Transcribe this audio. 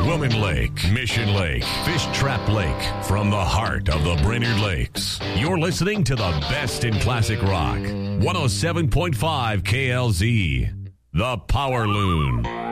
Woman Lake, Mission Lake, Fish Trap Lake, from the heart of the Brainerd Lakes. You're listening to the best in classic rock. 107.5 KLZ, The Power Loon.